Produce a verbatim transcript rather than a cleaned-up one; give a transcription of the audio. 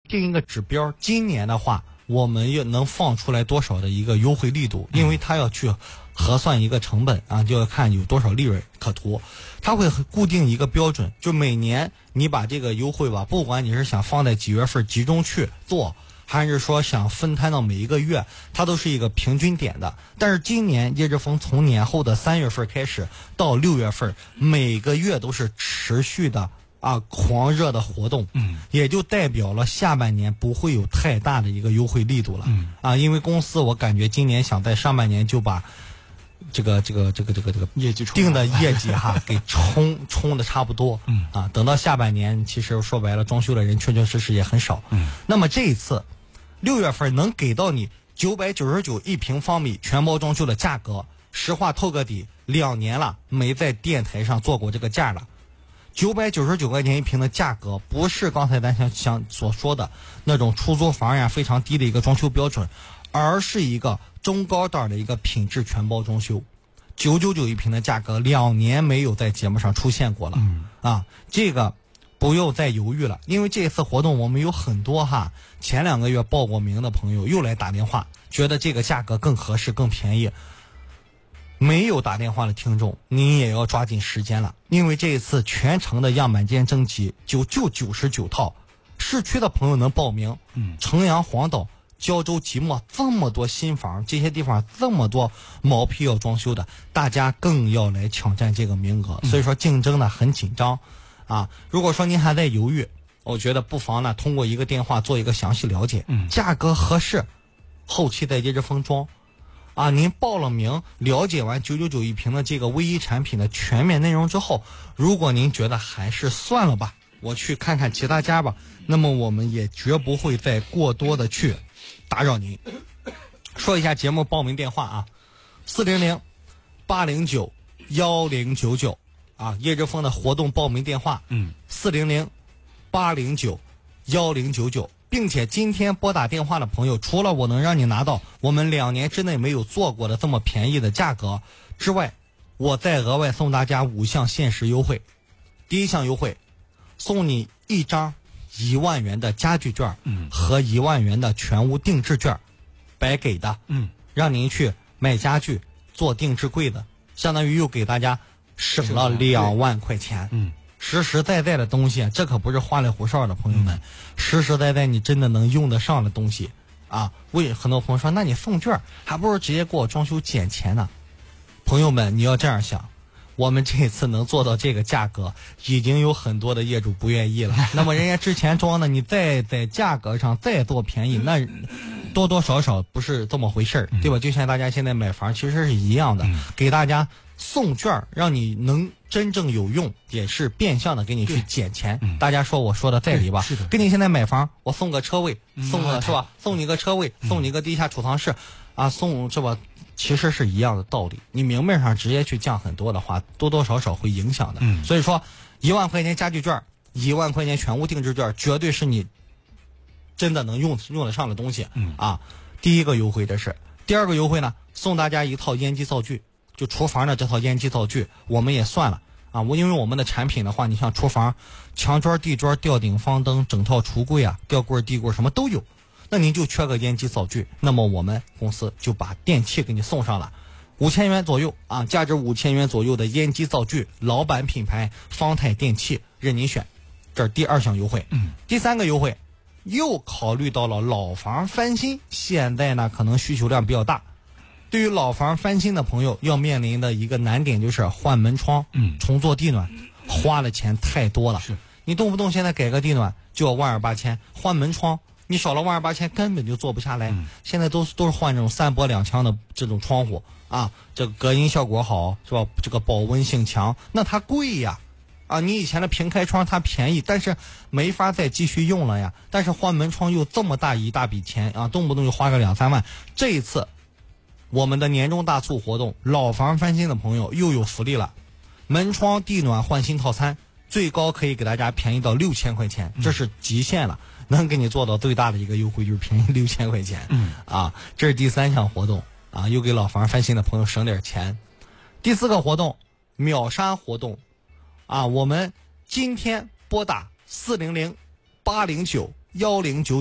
定一个指标，今年的话我们又能放出来多少的一个优惠力度，因为它要去核算一个成本啊，就要看有多少利润可图，它会固定一个标准，就每年你把这个优惠吧，不管你是想放在几月份集中去做，还是说想分摊到每一个月，它都是一个平均点的。但是今年叶之峰从年后的三月份开始到六月份，每个月都是持续的啊狂热的活动，嗯，也就代表了下半年不会有太大的一个优惠力度了，嗯啊，因为公司我感觉今年想在上半年就把这个这个这个这个这个业绩定的业绩哈给冲冲的差不多，嗯啊，等到下半年，其实说白了，装修的人确确实实也很少，嗯，那么这一次六月份能给到你九百九十九一平方米全包装修的价格，实话透个底，两年了没在电台上做过这个价了。九百九十九块钱一平的价格，不是刚才咱想想所说的那种出租房呀非常低的一个装修标准，而是一个中高档的一个品质全包装修。九九九一平的价格，两年没有在节目上出现过了，嗯、啊，这个不用再犹豫了，因为这次活动我们有很多哈前两个月报过名的朋友又来打电话，觉得这个价格更合适更便宜。没有打电话的听众，您也要抓紧时间了，因为这一次全程的样板间征集就就九十九套，市区的朋友能报名，嗯，城阳、黄岛、胶州、即墨这么多新房，这些地方这么多毛坯要装修的，大家更要来抢占这个名额，所以说竞争呢很紧张，啊，如果说您还在犹豫，我觉得不妨呢通过一个电话做一个详细了解，嗯，价格合适，后期再接着封装。啊，您报了名，了解完九九九一平的这个唯一产品的全面内容之后，如果您觉得还是算了吧，我去看看其他家吧，那么我们也绝不会再过多的去打扰您。说一下节目报名电话啊，四零零八零九幺零九九啊，叶之峰的活动报名电话，嗯，四零零八零九幺零九九。并且今天拨打电话的朋友，除了我能让你拿到我们两年之内没有做过的这么便宜的价格之外，我再额外送大家五项限时优惠。第一项优惠，送你一张一万元的家具券，嗯，和一万元的全屋定制券，白给的，嗯，让您去买家具做定制柜子，相当于又给大家省了两万块钱，嗯。实实在在的东西，这可不是花里胡哨的，朋友们，嗯、实实在在你真的能用得上的东西啊！为很多朋友说，那你送券还不如直接给我装修减钱呢。朋友们，你要这样想，我们这次能做到这个价格，已经有很多的业主不愿意了。那么人家之前装的，你再在价格上再做便宜，那多多少少不是这么回事儿，对吧？就像大家现在买房其实是一样的，嗯、给大家送券，让你能真正有用，也是变相的给你去减钱。嗯、大家说我说的在理吧？是的。跟你现在买房，我送个车位，送个、嗯、是吧？送你个车位，嗯、送你个地下储藏室，啊，送是吧？其实是一样的道理。你明面上直接去降很多的话，多多少少会影响的。嗯、所以说，一万块钱家具券，一万块钱全屋定制券，绝对是你真的能用用得上的东西。嗯啊，第一个优惠这是。第二个优惠呢，送大家一套烟机灶具。就厨房的这套烟机灶具，我们也算了啊。我因为我们的产品的话，你像厨房墙砖、地砖、吊顶、方灯，整套橱柜啊、吊柜、地柜什么都有。那您就缺个烟机灶具，那么我们公司就把电器给你送上了，五千元左右啊，价值五千元左右的烟机灶具，老板品牌方太电器任您选。这是第二项优惠。嗯，第三个优惠又考虑到了老房翻新，现在呢可能需求量比较大。对于老房翻新的朋友，要面临的一个难点就是换门窗、嗯，重做地暖，花的钱太多了。是，你动不动现在改个地暖就要万二八千，换门窗你少了万二八千根本就做不下来。嗯、现在都都是换这种三玻两墙的这种窗户啊，这个隔音效果好是吧？这个保温性强，那它贵呀。啊，你以前的平开窗它便宜，但是没法再继续用了呀。但是换门窗又这么大一大笔钱啊，动不动就花个两三万。这一次我们的年终大促活动，老房翻新的朋友又有福利了，门窗地暖换新套餐，最高可以给大家便宜到六千块钱，这是极限了，能给你做到最大的一个优惠就是便宜六千块钱。嗯，啊，这是第三项活动啊，又给老房翻新的朋友省点钱。第四个活动，秒杀活动啊，我们今天拨打四零零八零九幺零九。